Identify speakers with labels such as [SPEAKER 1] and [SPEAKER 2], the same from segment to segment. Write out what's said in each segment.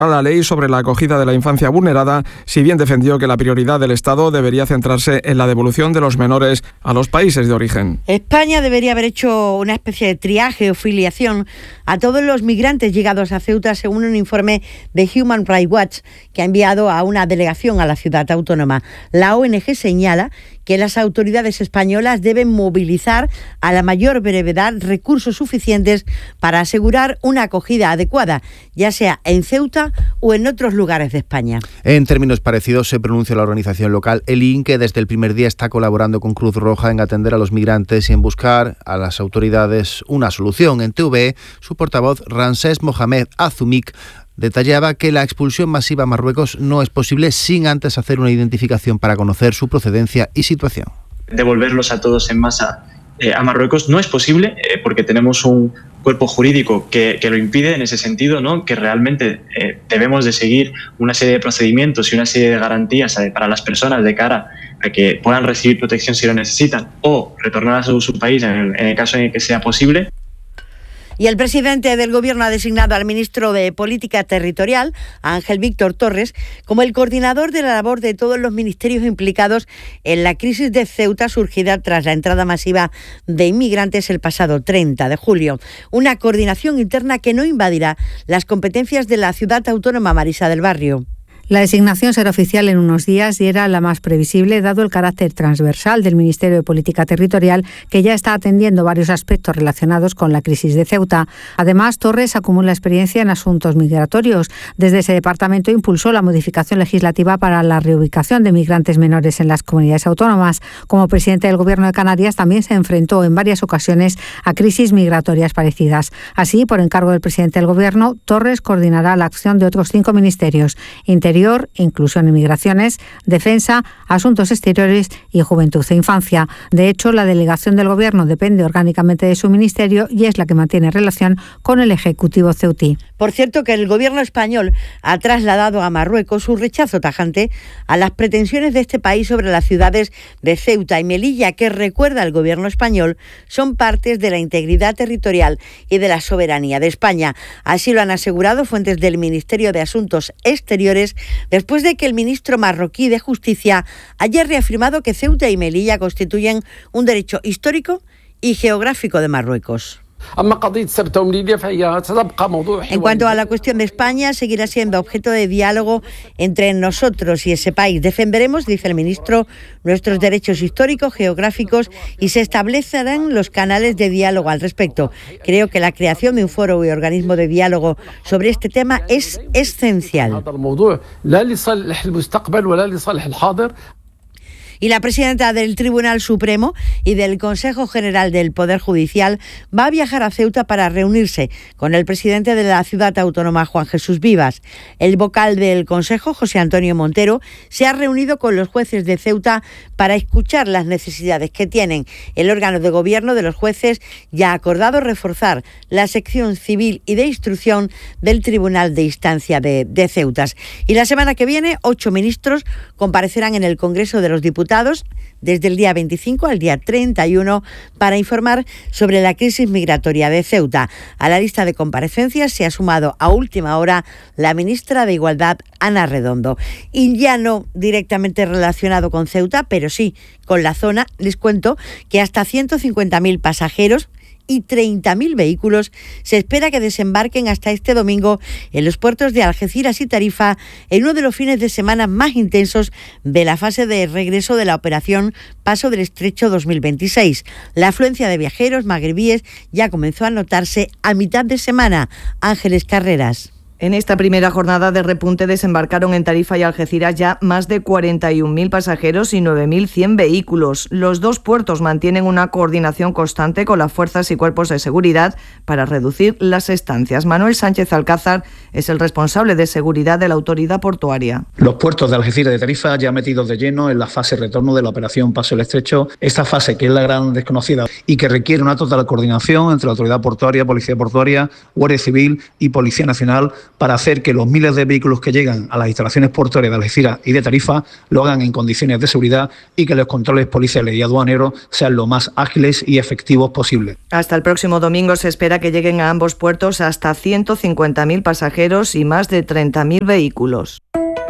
[SPEAKER 1] a la ley sobre la acogida de la infancia vulnerada, si bien defendió que la prioridad del Estado debería centrarse en la devolución de los menores a los países de origen.
[SPEAKER 2] España debería haber hecho una especie de triaje o filiación a todos los migrantes llegados a Ceuta, según un informe de Human Rights Watch que ha enviado a una delegación a la ciudad autónoma. La ONG señala que las autoridades españolas deben movilizar a la mayor brevedad recursos suficientes para asegurar una acogida adecuada, ya sea en Ceuta o en otros lugares de España.
[SPEAKER 3] En términos parecidos se pronuncia la organización local ELIN, que desde el primer día está colaborando con Cruz Roja en atender a los migrantes y en buscar a las autoridades una solución. En TVE, su portavoz Ramsés Mohamed Azumik detallaba que la expulsión masiva a Marruecos no es posible sin antes hacer una identificación para conocer su procedencia y situación.
[SPEAKER 4] Devolverlos a todos en masa a Marruecos no es posible porque tenemos un cuerpo jurídico que lo impide en ese sentido, ¿no? Que realmente debemos de seguir una serie de procedimientos y una serie de garantías para las personas de cara a que puedan recibir protección si lo necesitan o retornar a su país en el caso en el que sea posible.
[SPEAKER 2] Y el presidente del Gobierno ha designado al ministro de Política Territorial, Ángel Víctor Torres, como el coordinador de la labor de todos los ministerios implicados en la crisis de Ceuta surgida tras la entrada masiva de inmigrantes el pasado 30 de julio. Una coordinación interna que no invadirá las competencias de la ciudad autónoma Marisa del Barrio.
[SPEAKER 5] La designación será oficial en unos días y era la más previsible dado el carácter transversal del Ministerio de Política Territorial, que ya está atendiendo varios aspectos relacionados con la crisis de Ceuta. Además, Torres acumula experiencia en asuntos migratorios. Desde ese departamento impulsó la modificación legislativa para la reubicación de migrantes menores en las comunidades autónomas. Como presidente del Gobierno de Canarias, también se enfrentó en varias ocasiones a crisis migratorias parecidas. Así, por encargo del presidente del Gobierno, Torres coordinará la acción de otros 5 ministerios: Interior, Inclusión y Migraciones, Defensa, Asuntos Exteriores y Juventud e Infancia. De hecho, la delegación del Gobierno depende orgánicamente de su ministerio y es la que mantiene relación con el Ejecutivo ceutí.
[SPEAKER 2] Por cierto, que el Gobierno español ha trasladado a Marruecos su rechazo tajante a las pretensiones de este país sobre las ciudades de Ceuta y Melilla, que, recuerda el Gobierno español, son partes de la integridad territorial y de la soberanía de España. Así lo han asegurado fuentes del Ministerio de Asuntos Exteriores, después de que el ministro marroquí de Justicia haya reafirmado que Ceuta y Melilla constituyen un derecho histórico y geográfico de Marruecos. En cuanto a la cuestión de España, seguirá siendo objeto de diálogo entre nosotros y ese país. Defenderemos, dice el ministro, nuestros derechos históricos, geográficos y se establecerán los canales de diálogo al respecto. Creo que la creación de un foro y organismo de diálogo sobre este tema es esencial. Y la presidenta del Tribunal Supremo y del Consejo General del Poder Judicial va a viajar a Ceuta para reunirse con el presidente de la ciudad autónoma, Juan Jesús Vivas. El vocal del Consejo, José Antonio Montero, se ha reunido con los jueces de Ceuta para escuchar las necesidades que tienen. El órgano de gobierno de los jueces ya ha acordado reforzar la sección civil y de instrucción del Tribunal de Instancia de Ceuta. Y la semana que viene, 8 ministros comparecerán en el Congreso de los Diputados desde el día 25 al día 31 para informar sobre la crisis migratoria de Ceuta. A la lista de comparecencias se ha sumado a última hora la ministra de Igualdad, Ana Redondo. Y ya no directamente relacionado con Ceuta, pero sí con la zona, les cuento que hasta 150.000 pasajeros y 30.000 vehículos se espera que desembarquen hasta este domingo en los puertos de Algeciras y Tarifa en uno de los fines de semana más intensos de la fase de regreso de la operación Paso del Estrecho 2026. La afluencia de viajeros magrebíes ya comenzó a notarse a mitad de semana. Ángeles Carreras.
[SPEAKER 6] En esta primera jornada de repunte desembarcaron en Tarifa y Algeciras ya más de 41.000 pasajeros y 9.100 vehículos. Los dos puertos mantienen una coordinación constante con las fuerzas y cuerpos de seguridad para reducir las estancias. Manuel Sánchez Alcázar es el responsable de seguridad de la autoridad portuaria.
[SPEAKER 7] Los puertos de Algeciras y de Tarifa ya metidos de lleno en la fase retorno de la operación Paso del Estrecho. Esta fase, que es la gran desconocida y que requiere una total coordinación entre la autoridad portuaria, Policía Portuaria, Guardia Civil y Policía Nacional, para hacer que los miles de vehículos que llegan a las instalaciones portuarias de Algeciras y de Tarifa lo hagan en condiciones de seguridad y que los controles policiales y aduaneros sean lo más ágiles y efectivos posibles.
[SPEAKER 6] Hasta el próximo domingo se espera que lleguen a ambos puertos hasta 150.000 pasajeros y más de 30.000 vehículos.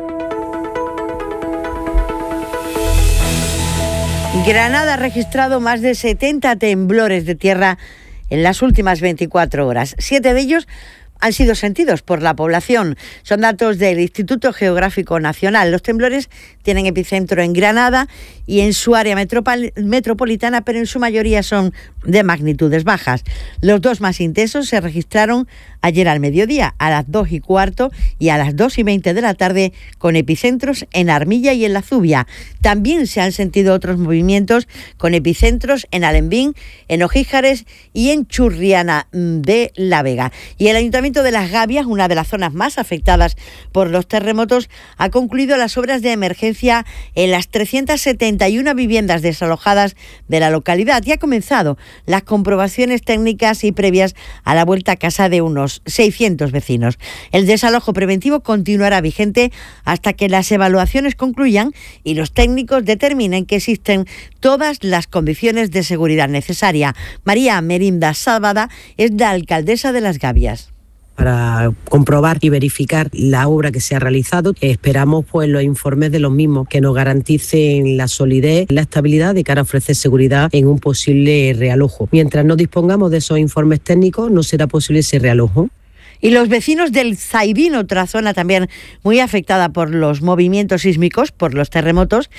[SPEAKER 2] Granada ha registrado más de 70 temblores de tierra en las últimas 24 horas. 7 de ellos han sido sentidos por la población. Son datos del Instituto Geográfico Nacional. Los temblores tienen epicentro en Granada y en su área metropolitana, pero en su mayoría son de magnitudes bajas. Los dos más intensos se registraron ayer al mediodía, a las 2:15 y a las 2:20 de la tarde, con epicentros en Armilla y en La Zubia. También se han sentido otros movimientos con epicentros en Alembín, en Ojíjares y en Churriana de la Vega. Y el Ayuntamiento de Las Gavias, una de las zonas más afectadas por los terremotos, ha concluido las obras de emergencia en las 371 viviendas desalojadas de la localidad y ha comenzado las comprobaciones técnicas y previas a la vuelta a casa de unos 600 vecinos. El desalojo preventivo continuará vigente hasta que las evaluaciones concluyan y los técnicos determinen que existen todas las condiciones de seguridad necesarias. María Merinda Sábada es la alcaldesa de Las Gavias.
[SPEAKER 8] Para comprobar y verificar la obra que se ha realizado, esperamos los informes de los mismos que nos garanticen la solidez, la estabilidad de cara a ofrecer seguridad en un posible realojo. Mientras no dispongamos de esos informes técnicos, no será posible ese realojo.
[SPEAKER 2] Y los vecinos del Zaidín, otra zona también muy afectada por los movimientos sísmicos, por los terremotos,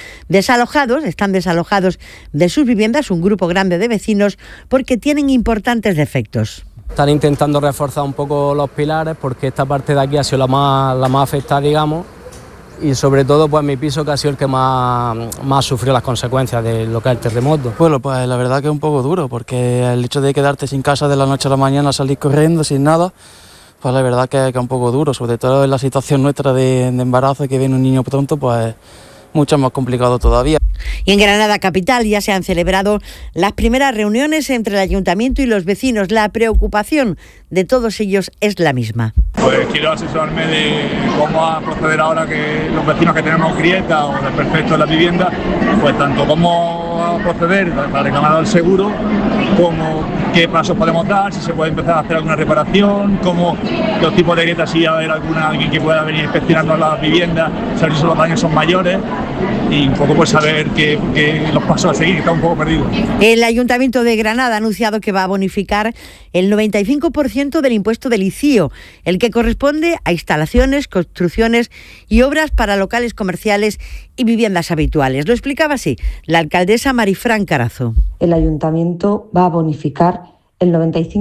[SPEAKER 2] están desalojados de sus viviendas, un grupo grande de vecinos, porque tienen importantes defectos.
[SPEAKER 9] Están intentando reforzar un poco los pilares porque esta parte de aquí ha sido la más afectada, digamos, y sobre todo pues mi piso que ha sido el que más sufrió las consecuencias de lo que es el terremoto.
[SPEAKER 10] Bueno, pues la verdad que es un poco duro porque el hecho de quedarte sin casa de la noche a la mañana, salir corriendo sin nada, pues la verdad que es un poco duro, sobre todo en la situación nuestra de embarazo, que viene un niño pronto, pues mucho más complicado todavía.
[SPEAKER 2] Y en Granada capital ya se han celebrado las primeras reuniones entre el ayuntamiento y los vecinos. La preocupación de todos ellos es la misma.
[SPEAKER 11] Pues quiero asesorarme de cómo a proceder ahora que los vecinos que tenemos grieta o desperfectos en la vivienda, pues tanto cómo a proceder para reclamar el seguro, como qué pasos podemos dar, si se puede empezar a hacer alguna reparación, como los tipos de grietas, si va a haber alguien que pueda venir inspeccionando las viviendas, saber si los daños son mayores y un poco pues saber los pasos a seguir, que está un poco perdido.
[SPEAKER 2] El Ayuntamiento de Granada ha anunciado que va a bonificar el 95% del impuesto del ICIO, el que corresponde a instalaciones, construcciones y obras para locales comerciales y viviendas habituales. Lo explicaba así la alcaldesa Marifran Carazo.
[SPEAKER 12] El Ayuntamiento va a bonificar el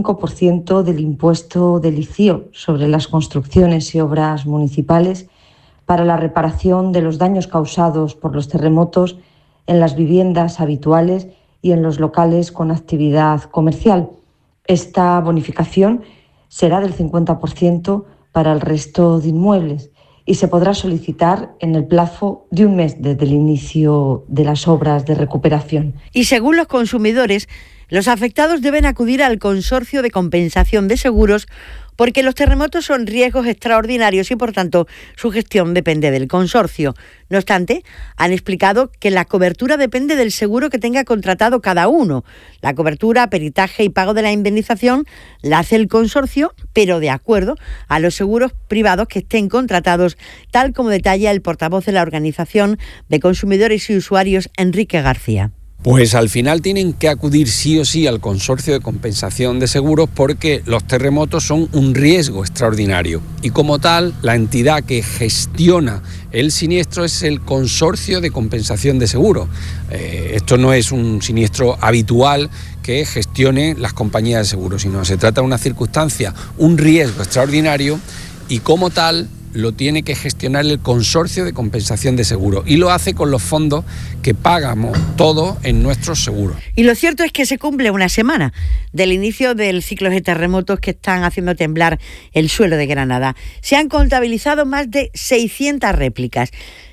[SPEAKER 12] 95% del impuesto del ICIO sobre las construcciones y obras municipales para la reparación de los daños causados por los terremotos en las viviendas habituales y en los locales con actividad comercial. Esta bonificación será del 50% para el resto de inmuebles y se podrá solicitar en el plazo de un mes desde el inicio de las obras de recuperación.
[SPEAKER 2] Y según los consumidores, los afectados deben acudir al Consorcio de Compensación de Seguros porque los terremotos son riesgos extraordinarios y, por tanto, su gestión depende del consorcio. No obstante, han explicado que la cobertura depende del seguro que tenga contratado cada uno. La cobertura, peritaje y pago de la indemnización la hace el consorcio, pero de acuerdo a los seguros privados que estén contratados, tal como detalla el portavoz de la Organización de Consumidores y Usuarios, Enrique García.
[SPEAKER 13] Pues al final tienen que acudir sí o sí al Consorcio de Compensación de Seguros porque los terremotos son un riesgo extraordinario y como tal la entidad que gestiona el siniestro es el Consorcio de Compensación de Seguros. Esto no es un siniestro habitual que gestione las compañías de seguros, sino se trata de una circunstancia, un riesgo extraordinario y como tal lo tiene que gestionar el Consorcio de Compensación de Seguros y lo hace con los fondos que pagamos todos en nuestros seguros.
[SPEAKER 2] Y lo cierto es que se cumple una semana del inicio del ciclo de terremotos que están haciendo temblar el suelo de Granada. Se han contabilizado más de 600 réplicas.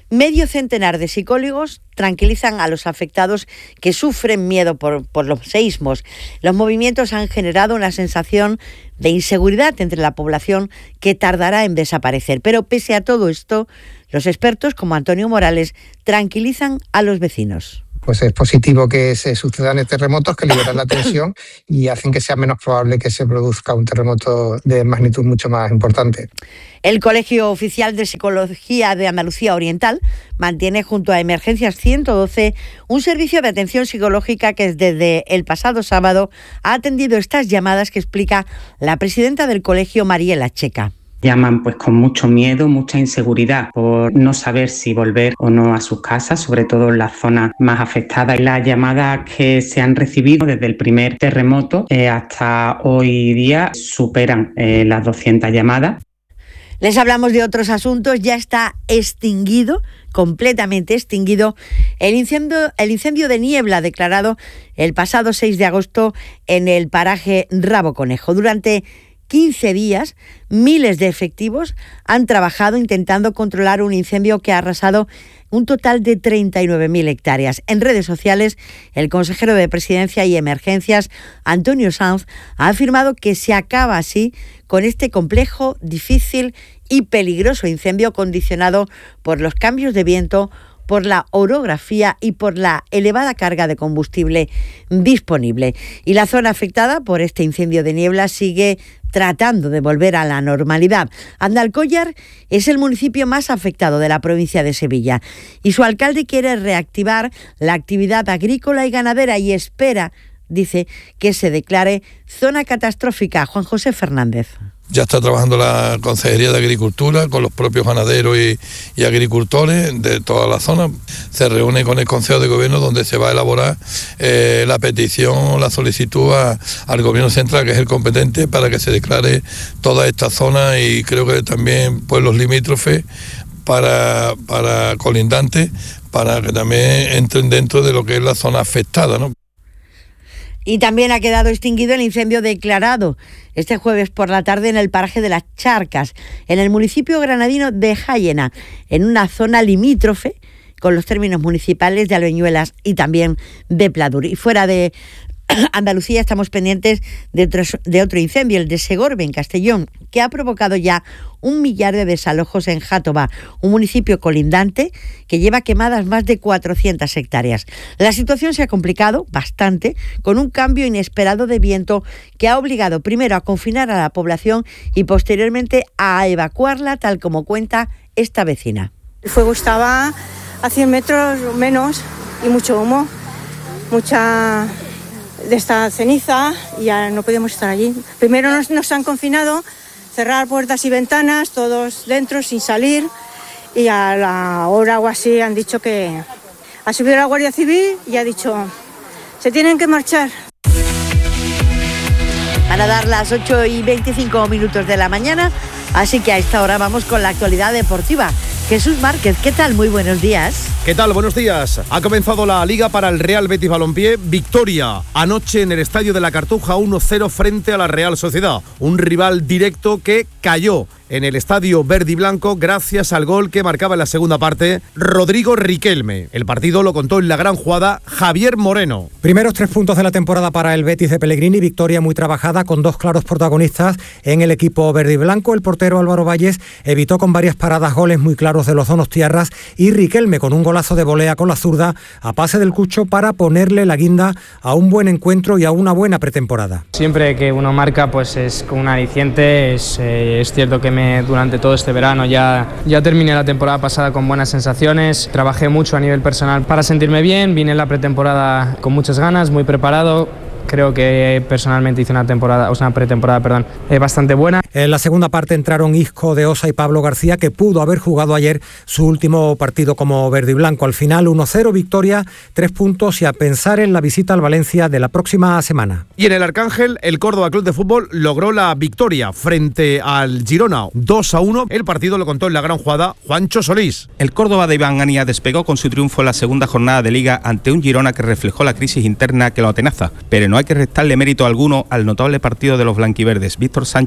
[SPEAKER 2] Medio centenar de psicólogos tranquilizan a los afectados que sufren miedo por los seísmos. Los movimientos han generado una sensación de inseguridad entre la población que tardará en desaparecer. Pero pese a todo esto, los expertos, como Antonio Morales, tranquilizan a los vecinos.
[SPEAKER 14] Pues es positivo que se sucedan terremotos que liberan la tensión y hacen que sea menos probable que se produzca un terremoto de magnitud mucho más importante.
[SPEAKER 2] El Colegio Oficial de Psicología de Andalucía Oriental mantiene junto a Emergencias 112 un servicio de atención psicológica que desde el pasado sábado ha atendido estas llamadas que explica la presidenta del colegio, Mariela Checa.
[SPEAKER 15] Llaman pues con mucho miedo, mucha inseguridad por no saber si volver o no a sus casas, sobre todo en las zonas más afectadas. Las llamadas que se han recibido desde el primer terremoto hasta hoy día superan las 200 llamadas.
[SPEAKER 2] Les hablamos de otros asuntos. Ya está extinguido, completamente extinguido, el incendio de niebla declarado el pasado 6 de agosto en el paraje Rabo Conejo. Durante 15 días, miles de efectivos han trabajado intentando controlar un incendio que ha arrasado un total de 39.000 hectáreas. En redes sociales, el consejero de Presidencia y Emergencias, Antonio Sanz, ha afirmado que se acaba así con este complejo, difícil y peligroso incendio condicionado por los cambios de viento, por la orografía y por la elevada carga de combustible disponible. Y la zona afectada por este incendio de niebla sigue tratando de volver a la normalidad. Andalcóllar es el municipio más afectado de la provincia de Sevilla y su alcalde quiere reactivar la actividad agrícola y ganadera y espera, dice, que se declare zona catastrófica. Juan José Fernández.
[SPEAKER 16] Ya está trabajando la Consejería de Agricultura con los propios ganaderos y agricultores de toda la zona. Se reúne con el Consejo de Gobierno donde se va a elaborar la petición, la solicitud al Gobierno Central, que es el competente, para que se declare toda esta zona y creo que también pueblos limítrofes para colindantes, para que también entren dentro de lo que es la zona afectada, ¿no?
[SPEAKER 2] Y también ha quedado extinguido el incendio declarado este jueves por la tarde en el paraje de Las Charcas, en el municipio granadino de Jáyena, en una zona limítrofe con los términos municipales de Albeñuelas y también de Pladur. Y fuera de Andalucía estamos pendientes de otro incendio, el de Segorbe, en Castellón, que ha provocado ya 1 millar de desalojos en Játova, un municipio colindante que lleva quemadas más de 400 hectáreas. La situación se ha complicado bastante con un cambio inesperado de viento que ha obligado primero a confinar a la población y posteriormente a evacuarla, tal como cuenta esta vecina.
[SPEAKER 17] El fuego estaba a 100 metros menos y mucho humo, mucha de esta ceniza, y ya no podíamos estar allí. Primero nos han confinado, cerrar puertas y ventanas, todos dentro sin salir, y a la hora o así han dicho que ha subido la Guardia Civil y ha dicho se tienen que marchar.
[SPEAKER 2] Van a dar las 8:25 de la mañana, así que a esta hora vamos con la actualidad deportiva. Jesús Márquez, ¿qué tal? Muy buenos días.
[SPEAKER 18] ¿Qué tal? Buenos días. Ha comenzado la Liga para el Real Betis Balompié. Victoria anoche en el Estadio de la Cartuja 1-0 frente a la Real Sociedad. Un rival directo que cayó en el Estadio Verde y Blanco gracias al gol que marcaba en la segunda parte Rodrigo Riquelme. El partido lo contó en la gran jugada Javier Moreno.
[SPEAKER 19] Primeros 3 puntos de la temporada para el Betis de Pellegrini. Victoria muy trabajada con 2 claros protagonistas en el equipo verde y blanco. El portero Álvaro Valles evitó con varias paradas goles muy claros de los donostiarras y Riquelme con un golazo de volea con la zurda a pase del Cucho para ponerle la guinda a un buen encuentro y a una buena pretemporada.
[SPEAKER 20] Siempre que uno marca pues es con un aliciente. Es cierto que durante todo este verano ya terminé la temporada pasada con buenas sensaciones. Trabajé mucho a nivel personal para sentirme bien. Vine en la pretemporada con muchas ganas, muy preparado. Creo que personalmente hice una pretemporada bastante buena.
[SPEAKER 19] En la segunda parte entraron Isco de Osa y Pablo García, que pudo haber jugado ayer su último partido como verde y blanco. Al final 1-0, victoria, 3 puntos y a pensar en la visita al Valencia de la próxima semana.
[SPEAKER 18] Y en el Arcángel, el Córdoba Club de Fútbol logró la victoria frente al Girona 2-1. El partido lo contó en la gran jugada Juancho Solís.
[SPEAKER 21] El Córdoba de Iván Ania despegó con su triunfo en la segunda jornada de Liga ante un Girona que reflejó la crisis interna que lo atenaza, pero no hay que restarle mérito alguno al notable partido de los blanquiverdes. Víctor Sánchez y Bri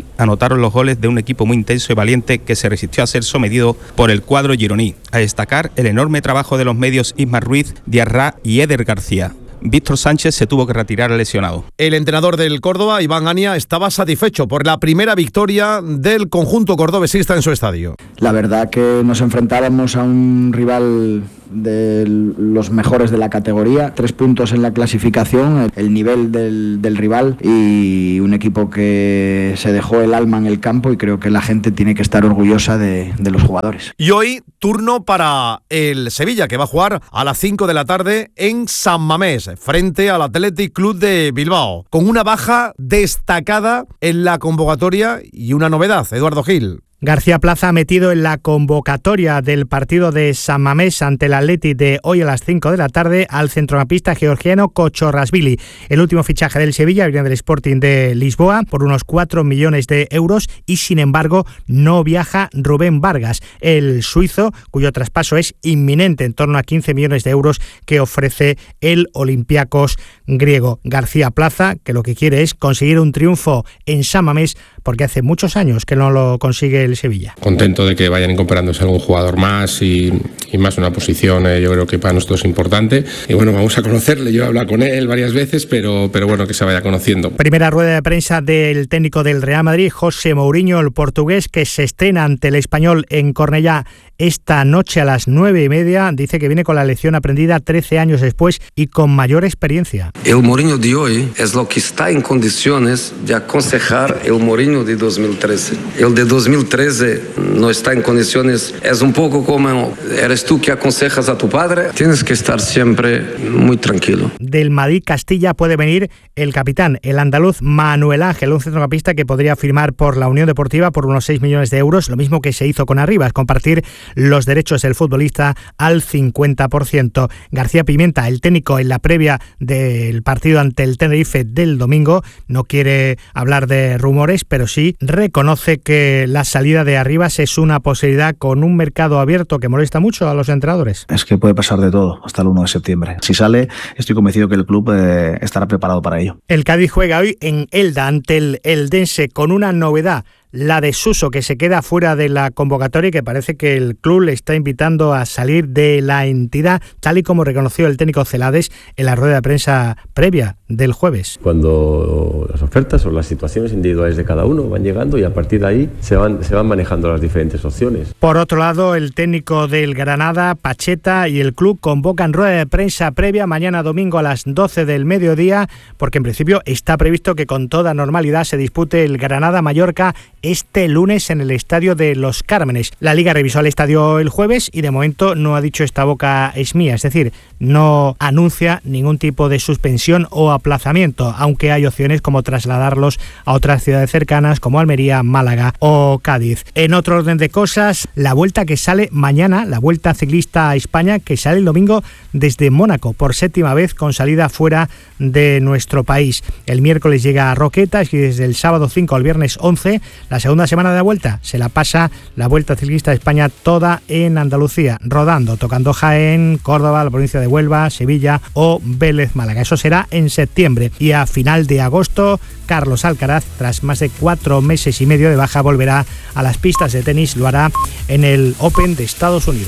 [SPEAKER 21] anotaron los goles de un equipo muy intenso y valiente que se resistió a ser sometido por el cuadro gironí. A destacar el enorme trabajo de los medios Isma Ruiz, Diarra y Eder García. Víctor Sánchez se tuvo que retirar lesionado.
[SPEAKER 18] El entrenador del Córdoba, Iván Ania, estaba satisfecho por la primera victoria del conjunto cordobesista en su estadio.
[SPEAKER 1] La verdad que nos enfrentábamos a un rival de los mejores de la categoría, 3 puntos en la clasificación, el nivel del rival y un equipo que se dejó el alma en el campo, y creo que la gente tiene que estar orgullosa de los jugadores.
[SPEAKER 18] Y hoy turno para el Sevilla, que va a jugar a las 5 de la tarde en San Mamés frente al Athletic Club de Bilbao, con una baja destacada en la convocatoria y una novedad. Eduardo Gil.
[SPEAKER 22] García Plaza ha metido en la convocatoria del partido de San Mamés ante el Athletic de hoy a las 5 de la tarde al centrocampista georgiano Kochorrashvili. El último fichaje del Sevilla viene del Sporting de Lisboa por unos 4 millones de euros y, sin embargo, no viaja Rubén Vargas, el suizo, cuyo traspaso es inminente, en torno a 15 millones de euros que ofrece el Olympiacos griego. García Plaza, que lo que quiere es conseguir un triunfo en San Mamés, porque hace muchos años que no lo consigue el Sevilla.
[SPEAKER 23] Contento de que vayan incorporándose algún jugador más y más una posición, yo creo que para nosotros es importante. Y bueno, vamos a conocerle, yo he hablado con él varias veces, pero bueno, que se vaya conociendo.
[SPEAKER 22] Primera rueda de prensa del técnico del Real Madrid, José Mourinho, el portugués, que se estrena ante el Español en Cornellá esta noche a las 9:30. Dice que viene con la lección aprendida 13 años después y con mayor experiencia.
[SPEAKER 24] El Mourinho de hoy es lo que está en condiciones de aconsejar el Mourinho de 2013. El de 2013 no está en condiciones, es un poco como eres tú que aconsejas a tu padre, tienes que estar siempre muy tranquilo.
[SPEAKER 22] Del Madrid Castilla puede venir el capitán, el andaluz Manuel Ángel, un centrocampista que podría firmar por la Unión Deportiva por unos 6 millones de euros, lo mismo que se hizo con Arribas, compartir los derechos del futbolista al 50%. García Pimienta, el técnico en la previa del partido ante el Tenerife del domingo, no quiere hablar de rumores, pero sí reconoce que la salida de Arribas es una posibilidad con un mercado abierto que molesta mucho a los entrenadores.
[SPEAKER 25] Es que puede pasar de todo hasta el 1 de septiembre. Si sale, estoy convencido que el club estará preparado para ello.
[SPEAKER 22] El Cádiz juega hoy en Elda ante el Eldense con una novedad, la de Suso, que se queda fuera de la convocatoria y que parece que el club le está invitando a salir de la entidad, tal y como reconoció el técnico Celades en la rueda de prensa previa del jueves.
[SPEAKER 26] Cuando las ofertas o las situaciones individuales de cada uno van llegando, y a partir de ahí se van manejando las diferentes opciones.
[SPEAKER 22] Por otro lado, el técnico del Granada, Pacheta, y el club convocan rueda de prensa previa mañana domingo a las 12 del mediodía, porque en principio está previsto que con toda normalidad se dispute el Granada-Mallorca este lunes en el Estadio de los Cármenes. La Liga revisó el estadio el jueves y de momento no ha dicho esta boca es mía, es decir, no anuncia ningún tipo de suspensión o aplazamiento, aunque hay opciones como trasladarlos a otras ciudades cercanas como Almería, Málaga o Cádiz. En otro orden de cosas, la vuelta que sale mañana, la Vuelta Ciclista a España, que sale el domingo desde Mónaco, por 7ª vez con salida fuera de nuestro país. El miércoles llega a Roquetas y desde el sábado 5 al viernes 11, la segunda semana de la vuelta se la pasa la Vuelta Ciclista de España toda en Andalucía, rodando, tocando Jaén, Córdoba, la provincia de Huelva, Sevilla o Vélez Málaga. Eso será en septiembre. Y a final de agosto, Carlos Alcaraz, tras más de 4 meses y medio de baja, volverá a las pistas de tenis. Lo hará en el Open de Estados Unidos.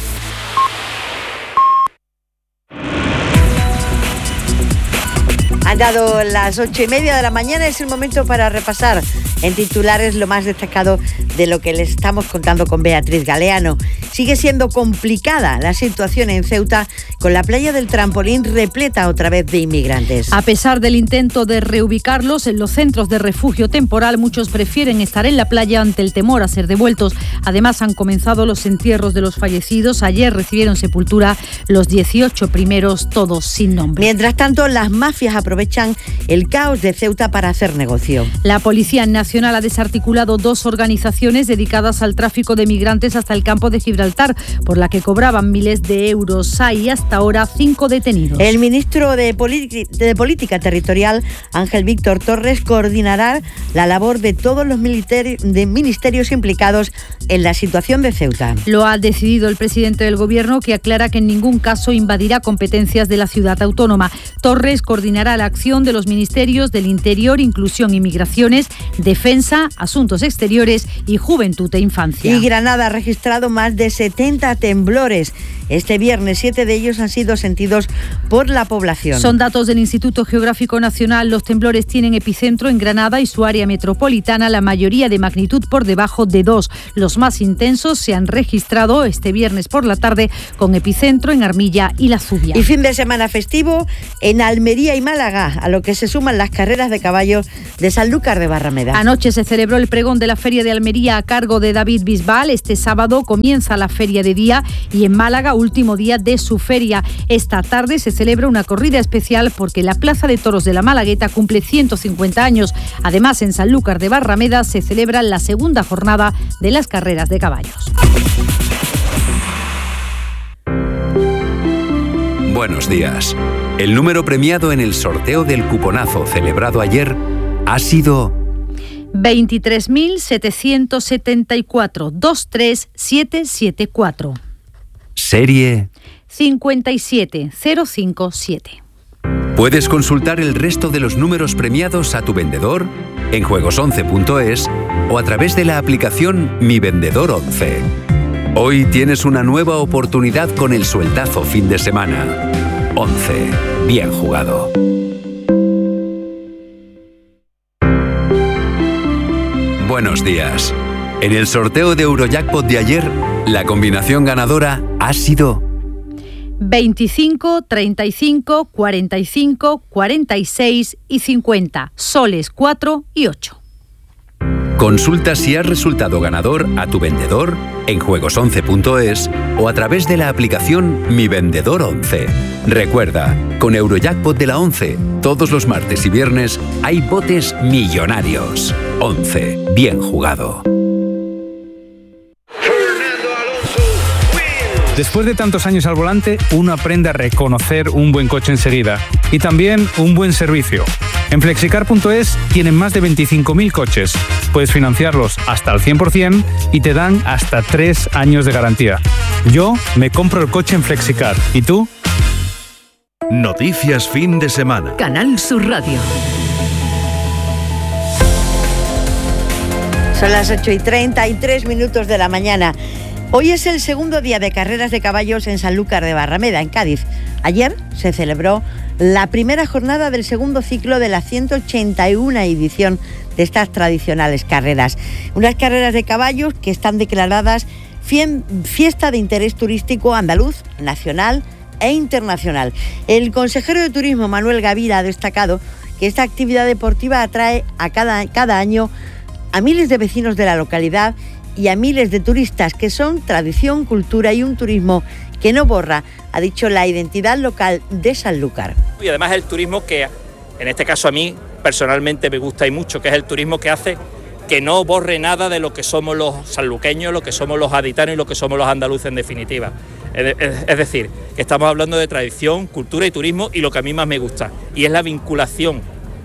[SPEAKER 2] Han dado las 8:30 de la mañana, es el momento para repasar en titulares lo más destacado de lo que les estamos contando con Beatriz Galeano. Sigue siendo complicada la situación en Ceuta, con la playa del Trampolín repleta otra vez de inmigrantes.
[SPEAKER 27] A pesar del intento de reubicarlos en los centros de refugio temporal, muchos prefieren estar en la playa ante el temor a ser devueltos. Además, han comenzado los entierros de los fallecidos. Ayer recibieron sepultura los 18 primeros, todos sin nombre.
[SPEAKER 2] Mientras tanto, las mafias aprovechan el caos de Ceuta para hacer negocio.
[SPEAKER 27] La Policía Nacional ha desarticulado 2 organizaciones dedicadas al tráfico de migrantes hasta el campo de Gibraltar, por la que cobraban miles de euros. Hay hasta ahora 5 detenidos.
[SPEAKER 2] El ministro de Política Territorial, Ángel Víctor Torres, coordinará la labor de todos los ministerios implicados en la situación de Ceuta.
[SPEAKER 27] Lo ha decidido el presidente del Gobierno, que aclara que en ningún caso invadirá competencias de la ciudad autónoma. Torres coordinará la acción de los ministerios del Interior, Inclusión y Migraciones, Defensa, Asuntos Exteriores y Juventud e Infancia.
[SPEAKER 2] Y Granada ha registrado más de 70 temblores. Este viernes 7 de ellos han sido sentidos por la población.
[SPEAKER 27] Son datos del Instituto Geográfico Nacional. Los temblores tienen epicentro en Granada y su área metropolitana, la mayoría de magnitud por debajo de 2. Los más intensos se han registrado este viernes por la tarde con epicentro en Armilla y La Zubia.
[SPEAKER 2] Y fin de semana festivo en Almería y Málaga, a lo que se suman las carreras de caballos de Sanlúcar de Barrameda.
[SPEAKER 27] Anoche se celebró el pregón de la Feria de Almería a cargo de David Bisbal. Este sábado comienza la feria de día y en Málaga último día de su feria. Esta tarde se celebra una corrida especial porque la Plaza de Toros de la Malagueta cumple 150 años. Además, en Sanlúcar de Barrameda se celebra la segunda jornada de las carreras de caballos.
[SPEAKER 3] Buenos días. El número premiado en el sorteo del cuponazo celebrado ayer ha sido
[SPEAKER 27] 23.774 23774.
[SPEAKER 3] Serie
[SPEAKER 27] 57057.
[SPEAKER 3] Puedes consultar el resto de los números premiados a tu vendedor en juegos11.es o a través de la aplicación Mi Vendedor 11. Hoy tienes una nueva oportunidad con el sueldazo fin de semana. 11. Bien jugado. Buenos días. En el sorteo de Eurojackpot de ayer, la combinación ganadora ha sido
[SPEAKER 27] 25, 35, 45, 46 y 50. Soles 4 y 8.
[SPEAKER 3] Consulta si has resultado ganador a tu vendedor en juegos11.es o a través de la aplicación Mi Vendedor 11. Recuerda, con Eurojackpot de la 11, todos los martes y viernes hay botes millonarios. 11. Bien jugado.
[SPEAKER 4] Después de tantos años al volante, uno aprende a reconocer un buen coche enseguida y también un buen servicio. En Flexicar.es tienen más de 25.000 coches. Puedes financiarlos hasta al 100% y te dan hasta 3 años de garantía. Yo me compro el coche en Flexicar. ¿Y tú?
[SPEAKER 5] Noticias fin de semana.
[SPEAKER 27] Canal Sur Radio.
[SPEAKER 2] Son las 8:33 de la mañana. Hoy es el segundo día de carreras de caballos en Sanlúcar de Barrameda, en Cádiz. Ayer se celebró la primera jornada del segundo ciclo de la 181 edición de estas tradicionales carreras. Unas carreras de caballos que están declaradas fiesta de interés turístico andaluz, nacional e internacional. El consejero de Turismo, Manuel Gavira, ha destacado que esta actividad deportiva atrae a cada año a miles de vecinos de la localidad y a miles de turistas, que son tradición, cultura y un turismo que no borra, ha dicho, la identidad local de Sanlúcar.
[SPEAKER 6] Y además el turismo que, en este caso a mí personalmente me gusta y mucho, que es el turismo que hace que no borre nada de lo que somos los sanluqueños, lo que somos los gaditanos y lo que somos los andaluces en definitiva. Es decir, que estamos hablando de tradición, cultura y turismo, y lo que a mí más me gusta, y es la vinculación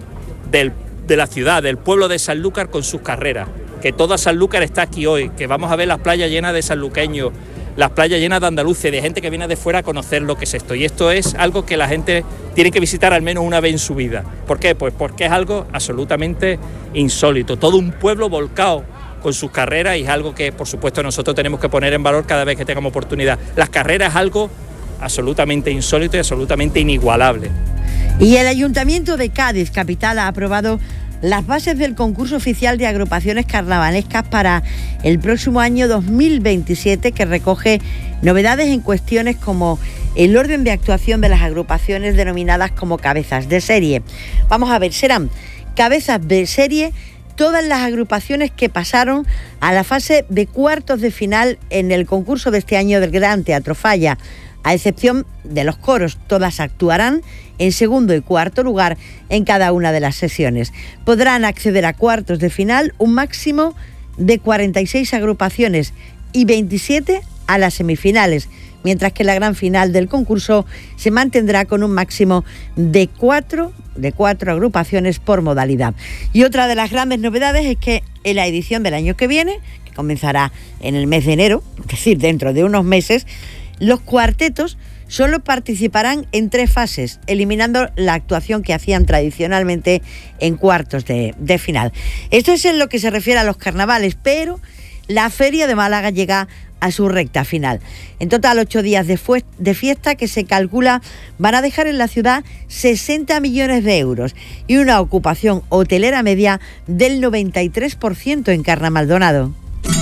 [SPEAKER 6] de la ciudad, del pueblo de Sanlúcar con sus carreras. Que toda Sanlúcar está aquí hoy, que vamos a ver las playas llenas de sanluqueños, las playas llenas de andaluces, de gente que viene de fuera a conocer lo que es esto. Y esto es algo que la gente tiene que visitar al menos una vez en su vida. ¿Por qué? Pues porque es algo absolutamente insólito. Todo un pueblo volcado con sus carreras, y es algo que, por supuesto, nosotros tenemos que poner en valor cada vez que tengamos oportunidad. Las carreras es algo absolutamente insólito y absolutamente inigualable.
[SPEAKER 2] Y el Ayuntamiento de Cádiz, capital, ha aprobado las bases del concurso oficial de agrupaciones carnavalescas para el próximo año 2027, que recoge novedades en cuestiones como el orden de actuación de las agrupaciones denominadas como cabezas de serie. Vamos a ver, serán cabezas de serie todas las agrupaciones que pasaron a la fase de cuartos de final en el concurso de este año del Gran Teatro Falla. A excepción de los coros, todas actuarán en segundo y cuarto lugar en cada una de las sesiones. Podrán acceder a cuartos de final un máximo de 46 agrupaciones y 27 a las semifinales, mientras que la gran final del concurso se mantendrá con un máximo de cuatro agrupaciones por modalidad. Y otra de las grandes novedades es que en la edición del año que viene, que comenzará en el mes de enero, es decir, dentro de unos meses, los cuartetos solo participarán en 3 fases, eliminando la actuación que hacían tradicionalmente en cuartos de final. Esto es en lo que se refiere a los carnavales, pero la Feria de Málaga llega a su recta final. En total, 8 días de fiesta que se calcula van a dejar en la ciudad 60 millones de euros y una ocupación hotelera media del 93% en Carna Maldonado.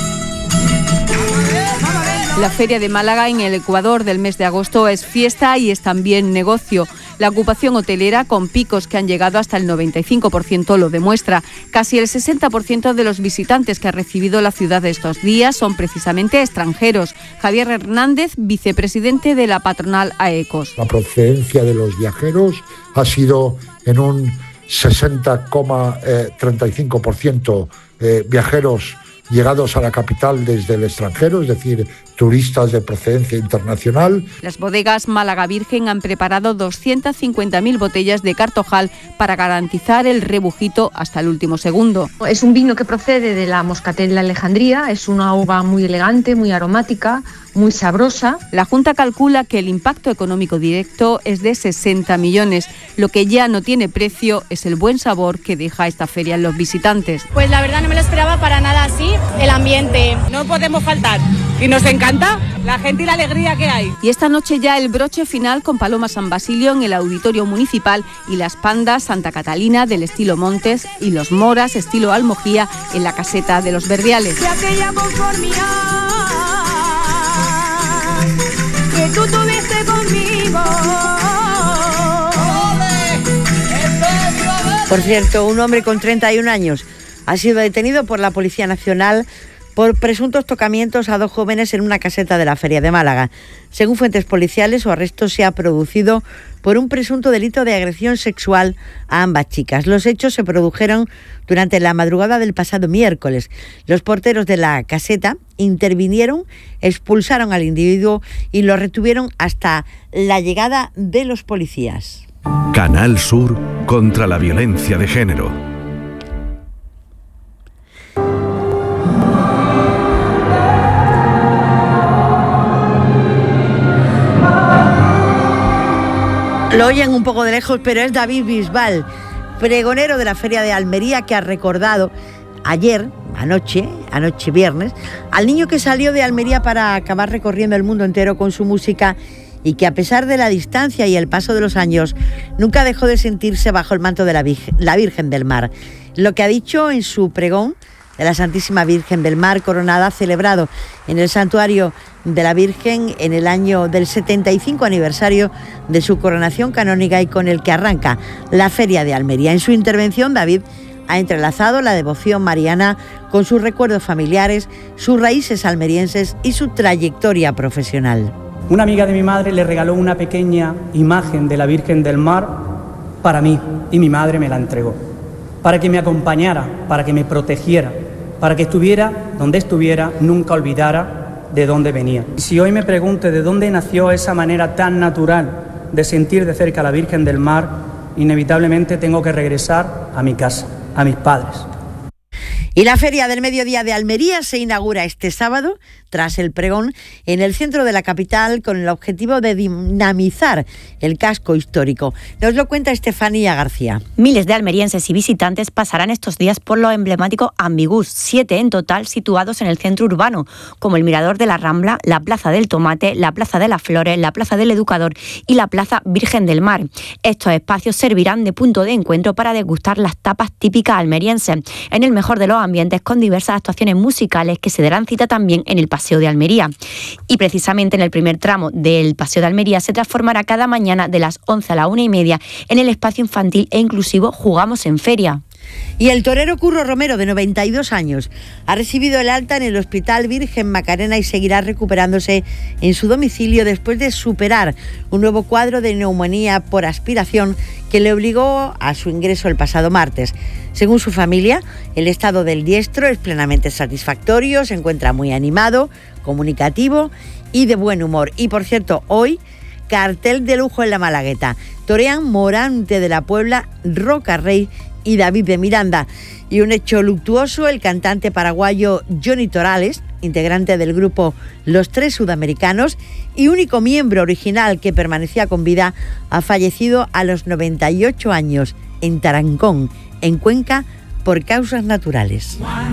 [SPEAKER 5] La Feria de Málaga en el Ecuador del mes de agosto es fiesta y es también negocio. La ocupación hotelera, con picos que han llegado hasta el 95%, lo demuestra. Casi el 60% de los visitantes que ha recibido la ciudad estos días son precisamente extranjeros. Javier Hernández, vicepresidente de la patronal AECOS.
[SPEAKER 7] La procedencia de los viajeros ha sido en un 60,35% viajeros llegados a la capital desde el extranjero, es decir, turistas de procedencia internacional.
[SPEAKER 5] Las bodegas Málaga Virgen han preparado 250.000 botellas de Cartojal para garantizar el rebujito hasta el último segundo.
[SPEAKER 8] Es un vino que procede de la Moscatel de Alejandría, es una uva muy elegante, muy aromática, muy sabrosa.
[SPEAKER 5] La Junta calcula que el impacto económico directo es de 60 millones. Lo que ya no tiene precio es el buen sabor que deja esta feria en los visitantes.
[SPEAKER 9] Pues la verdad no me lo esperaba para nada así, el ambiente. No podemos faltar y nos encanta la gente y la alegría que hay.
[SPEAKER 5] Y esta noche ya el broche final con Paloma San Basilio en el Auditorio Municipal y las pandas Santa Catalina del estilo Montes y los moras estilo Almojía en la caseta de los Verdiales.
[SPEAKER 9] Que tú tuviste conmigo.
[SPEAKER 2] Por cierto, un hombre con 31 años ha sido detenido por la Policía Nacional por presuntos tocamientos a 2 jóvenes en una caseta de la Feria de Málaga. Según fuentes policiales, su arresto se ha producido por un presunto delito de agresión sexual a ambas chicas. Los hechos se produjeron durante la madrugada del pasado miércoles. Los porteros de la caseta intervinieron, expulsaron al individuo y lo retuvieron hasta la llegada de los policías.
[SPEAKER 10] Canal Sur contra la violencia de género.
[SPEAKER 2] Lo oyen un poco de lejos, pero es David Bisbal, pregonero de la Feria de Almería, que ha recordado anoche viernes, al niño que salió de Almería para acabar recorriendo el mundo entero con su música y que, a pesar de la distancia y el paso de los años, nunca dejó de sentirse bajo el manto de la Virgen del Mar. Lo que ha dicho en su pregón de la Santísima Virgen del Mar Coronada, celebrado en el Santuario de la Virgen en el año del 75 aniversario de su coronación canónica y con el que arranca la Feria de Almería. En su intervención, David ha entrelazado la devoción mariana con sus recuerdos familiares, sus raíces almerienses y su trayectoria profesional.
[SPEAKER 11] Una amiga de mi madre le regaló una pequeña imagen de la Virgen del Mar para mí y mi madre me la entregó, para que me acompañara, para que me protegiera, para que estuviera donde estuviera, nunca olvidara de dónde venía. Y si hoy me pregunto de dónde nació esa manera tan natural de sentir de cerca a la Virgen del Mar, inevitablemente tengo que regresar a mi casa, a mis padres.
[SPEAKER 2] Y la Feria del Mediodía de Almería se inaugura este sábado, tras el pregón, en el centro de la capital con el objetivo de dinamizar el casco histórico. Nos lo cuenta Estefanía García.
[SPEAKER 12] Miles de almerienses y visitantes pasarán estos días por lo emblemático Ambigús, 7 en total situados en el centro urbano, como el Mirador de la Rambla, la Plaza del Tomate, la Plaza de las Flores, la Plaza del Educador y la Plaza Virgen del Mar. Estos espacios servirán de punto de encuentro para degustar las tapas típicas almerienses, en el mejor de los ambientes, con diversas actuaciones musicales que se darán cita también en el Paseo de Almería. Y precisamente en el primer tramo del Paseo de Almería se transformará cada mañana de las 11 a la 1:30 en el espacio infantil e inclusivo Jugamos en Feria.
[SPEAKER 2] Y el torero Curro Romero, de 92 años, ha recibido el alta en el Hospital Virgen Macarena y seguirá recuperándose en su domicilio después de superar un nuevo cuadro de neumonía por aspiración que le obligó a su ingreso el pasado martes. Según su familia, el estado del diestro es plenamente satisfactorio, se encuentra muy animado, comunicativo y de buen humor. Y por cierto, hoy, cartel de lujo en la Malagueta. Torean Morante de la Puebla, Roca Rey y David de Miranda. Y un hecho luctuoso, el cantante paraguayo Johnny Torales integrante del grupo Los Tres Sudamericanos y único miembro original que permanecía con vida, ha fallecido a los 98 años en Tarancón, en Cuenca, por causas naturales.